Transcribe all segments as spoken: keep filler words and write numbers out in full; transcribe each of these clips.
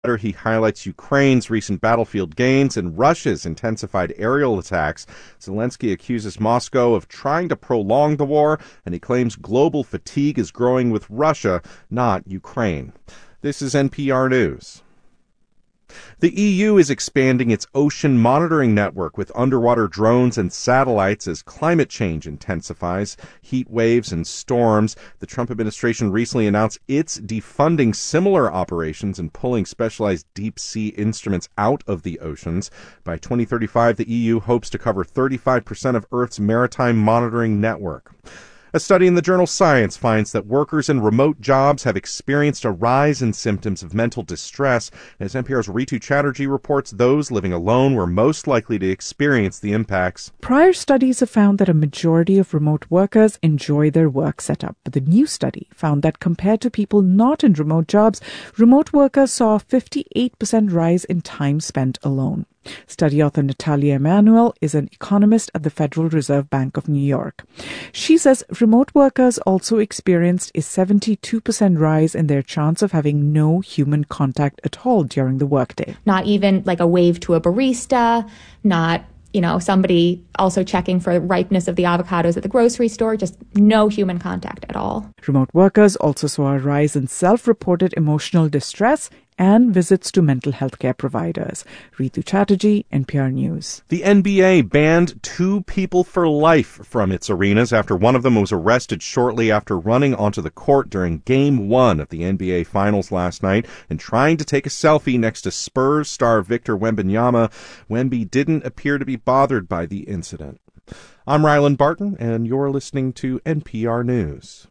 He highlights Ukraine's recent battlefield gains and Russia's intensified aerial attacks. Zelensky accuses Moscow of trying to prolong the war, and he claims global fatigue is growing with Russia, not Ukraine. This is N P R News. The E U is expanding its ocean monitoring network with underwater drones and satellites as climate change intensifies, heat waves and storms. The Trump administration recently announced it's defunding similar operations and pulling specialized deep-sea instruments out of the oceans. By twenty thirty-five, the E U hopes to cover thirty-five percent of Earth's maritime monitoring network. A study in the journal Science finds that workers in remote jobs have experienced a rise in symptoms of mental distress. As N P R's Ritu Chatterjee reports, those living alone were most likely to experience the impacts. Prior studies have found that a majority of remote workers enjoy their work setup, but the new study found that compared to people not in remote jobs, remote workers saw a fifty-eight percent rise in time spent alone. Study author Natalia Emanuel is an economist at the Federal Reserve Bank of New York. She says remote workers also experienced a seventy-two percent rise in their chance of having no human contact at all during the workday. Not even like a wave to a barista, not, you know, somebody also checking for ripeness of the avocados at the grocery store, just no human contact at all. Remote workers also saw a rise in self-reported emotional distress and visits to mental health care providers. Ritu Chatterjee, N P R News. The N B A banned two people for life from its arenas after one of them was arrested shortly after running onto the court during Game one of the N B A Finals last night and trying to take a selfie next to Spurs star Victor Wembanyama. Wemby didn't appear to be bothered by the incident. I'm Ryland Barton, and you're listening to N P R News.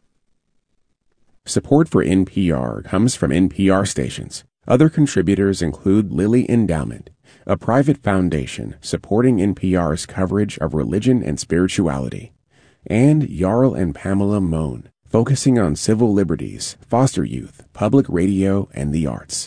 Support for N P R comes from N P R stations. Other contributors include Lilly Endowment, a private foundation supporting N P R's coverage of religion and spirituality, and Jarl and Pamela Mohn, focusing on civil liberties, foster youth, public radio, and the arts.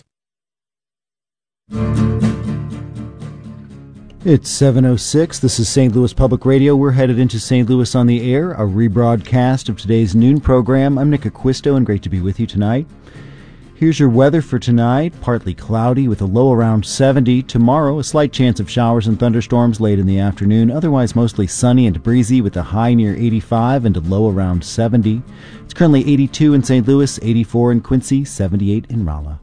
It's seven oh six. This is Saint Louis Public Radio. We're headed into Saint Louis on the Air, a rebroadcast of today's noon program. I'm Nick Acquisto, and great to be with you tonight. Here's your weather for tonight. Partly cloudy with a low around seventy. Tomorrow, a slight chance of showers and thunderstorms late in the afternoon. Otherwise, mostly sunny and breezy with a high near eighty-five and a low around seventy. It's currently eighty-two in Saint Louis, eighty-four in Quincy, seventy-eight in Rolla.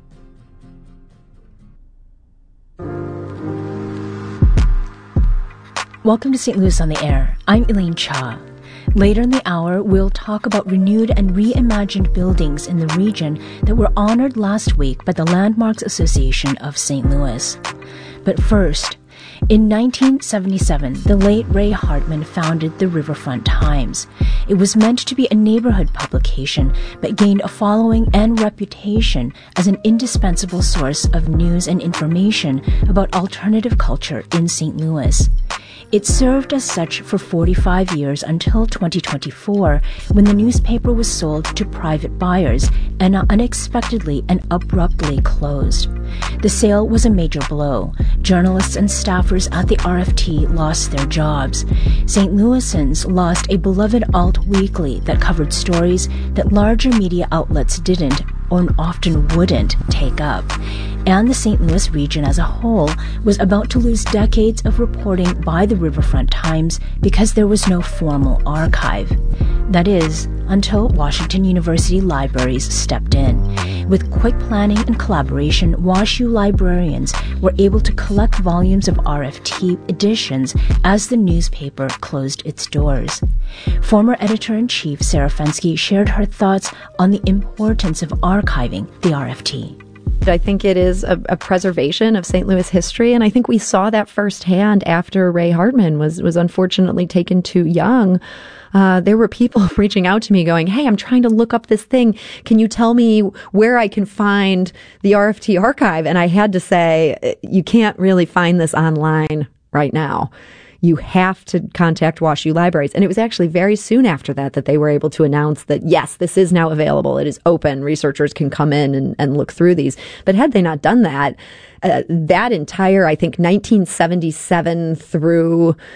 Welcome to Saint Louis on the Air. I'm Elaine Cha. Later in the hour, we'll talk about renewed and reimagined buildings in the region that were honored last week by the Landmarks Association of Saint Louis. But first, in nineteen seventy-seven, the late Ray Hartman founded the Riverfront Times. It was meant to be a neighborhood publication, but gained a following and reputation as an indispensable source of news and information about alternative culture in Saint Louis. It served as such for forty-five years until twenty twenty-four, when the newspaper was sold to private buyers and unexpectedly and abruptly closed. The sale was a major blow. Journalists and staffers at the R F T lost their jobs. Saint Louisans lost a beloved alt weekly that covered stories that larger media outlets didn't or often wouldn't take up. And the Saint Louis region as a whole was about to lose decades of reporting by the Riverfront Times because there was no formal archive. That is, until Washington University libraries stepped in. With quick planning and collaboration, WashU librarians were able to collect volumes of R F T editions as the newspaper closed its doors. Former editor-in-chief Sarah Fenske shared her thoughts on the importance of archiving the R F T. I think it is a, a preservation of Saint Louis history, and I think we saw that firsthand after Ray Hartman was, was unfortunately taken too young. Uh, there were people reaching out to me going, hey, I'm trying to look up this thing. Can you tell me where I can find the R F T archive? And I had to say, you can't really find this online right now. You have to contact WashU Libraries. And it was actually very soon after that that they were able to announce that, yes, this is now available. It is open. Researchers can come in and, and look through these. But had they not done that, uh, that entire, I think, nineteen seventy-seven through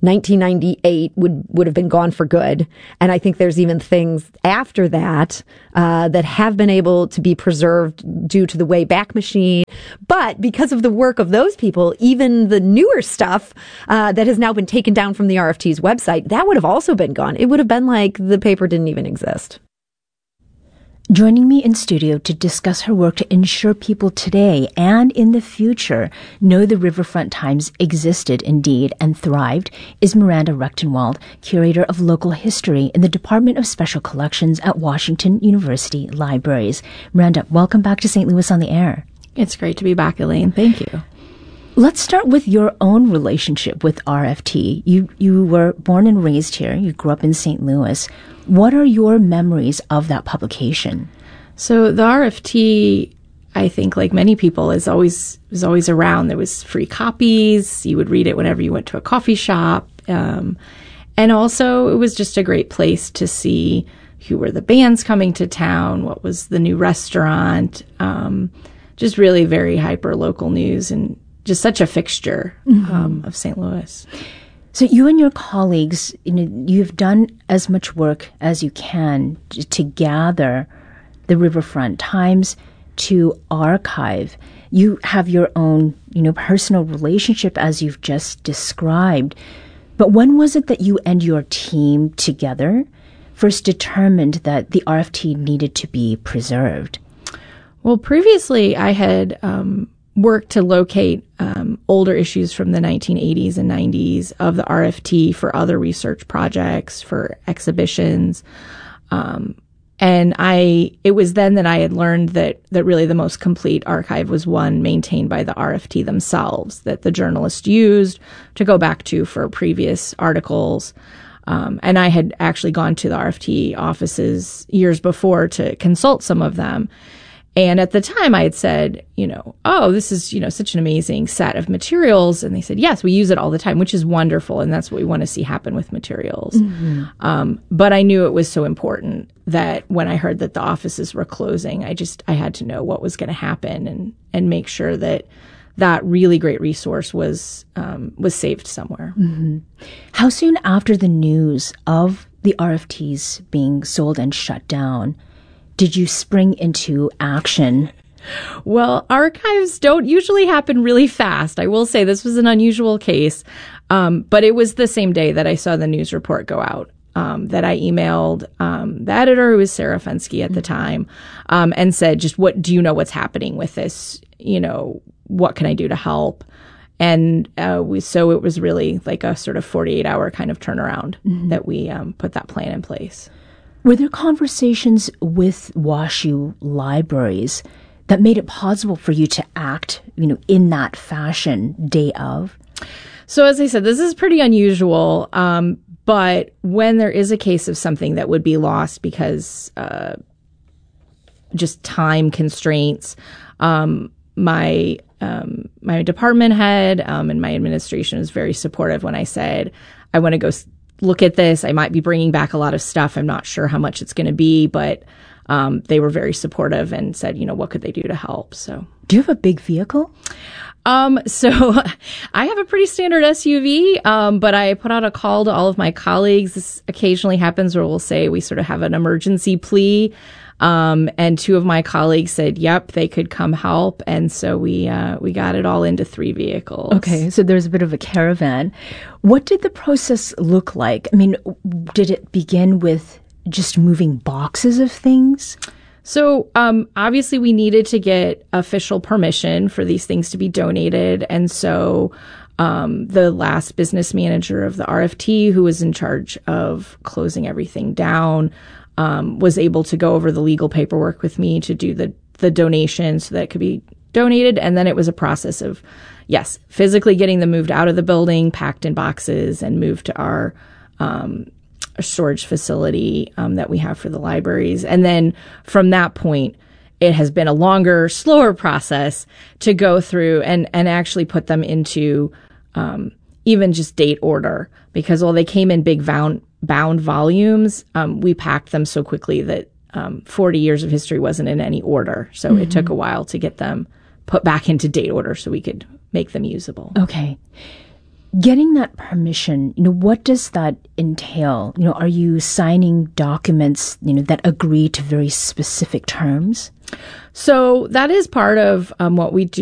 nineteen ninety-eight would, would have been gone for good. And I think there's even things after that uh, that have been able to be preserved due to the Wayback Machine. But because of the work of those people, even the newer stuff uh, that has now been taken down from the R F T's website, that would have also been gone. It would have been like the paper didn't even exist. Joining me in studio to discuss her work to ensure people today and in the future know the Riverfront Times existed indeed and thrived is Miranda Rechtenwald, Curator of Local History in the Department of Special Collections at Washington University Libraries. Miranda, welcome back to Saint Louis on the Air. It's great to be back, Elaine. Thank you. Let's start with your own relationship with R F T. You you were born and raised here. You grew up in Saint Louis. What are your memories of that publication? So the R F T, I think, like many people, is always was always around. There was free copies. You would read it whenever you went to a coffee shop. Um, and also, it was just a great place to see who were the bands coming to town, what was the new restaurant, um, just really very hyper-local news and just such a fixture mm-hmm. um, of Saint Louis. So you and your colleagues, you know, you've done as much work as you can to, to gather the Riverfront Times, to archive. You have your own, you know, personal relationship as you've just described. But when was it that you and your team together first determined that the R F T needed to be preserved? Well, previously I had um, worked to locate um, older issues from the nineteen eighties and nineties of the R F T for other research projects, for exhibitions. Um, and I, it was then that I had learned that, that really the most complete archive was one maintained by the R F T themselves, that the journalists used to go back to for previous articles. Um, and I had actually gone to the R F T offices years before to consult some of them. And at the time I had said, you know, oh, this is, you know, such an amazing set of materials. And they said, yes, we use it all the time, which is wonderful. And that's what we want to see happen with materials. Mm-hmm. Um, but I knew it was so important that when I heard that the offices were closing, I just, I had to know what was going to happen and, and make sure that that really great resource was, um, was saved somewhere. Mm-hmm. How soon after the news of the R F Ts being sold and shut down did you spring into action? Well, archives don't usually happen really fast. I will say this was an unusual case, um, but it was the same day that I saw the news report go out, um, that I emailed um, the editor, who was Sarah Fensky at the time, um, and said, just what do you know what's happening with this? You know, what can I do to help? And uh, we so it was really like a sort of forty-eight hour kind of turnaround mm-hmm. that we um, put that plan in place. Were there conversations with WashU libraries that made it possible for you to act, you know, in that fashion day of? So as I said, this is pretty unusual. Um, but when there is a case of something that would be lost because uh, just time constraints, um, my um, my department head um, and my administration was very supportive when I said, I want to go s- look at this. I might be bringing back a lot of stuff. I'm not sure how much it's going to be, but um, they were very supportive and said, you know, what could they do to help? So, do you have a big vehicle? Um, so I have a pretty standard S U V, um, but I put out a call to all of my colleagues. This occasionally happens where we'll say we sort of have an emergency plea. Um, and two of my colleagues said, yep, they could come help. And so we, uh, we got it all into three vehicles. Okay. So there's a bit of a caravan. What did the process look like? I mean, did it begin with just moving boxes of things? So, um, obviously we needed to get official permission for these things to be donated. And so, um, the last business manager of the R F T, who was in charge of closing everything down, Um, was able to go over the legal paperwork with me to do the, the donation so that it could be donated. And then it was a process of, yes, physically getting them moved out of the building, packed in boxes, and moved to our um, storage facility um, that we have for the libraries. And then from that point, it has been a longer, slower process to go through and, and actually put them into um, even just date order. Because while they came in big bound, bound volumes, um, we packed them so quickly that um, forty years of history wasn't in any order. So mm-hmm. it took a while to get them put back into date order so we could make them usable. Okay. Getting that permission, you know, what does that entail? You know, are you signing documents, you know, that agree to very specific terms? So that is part of um, what we do.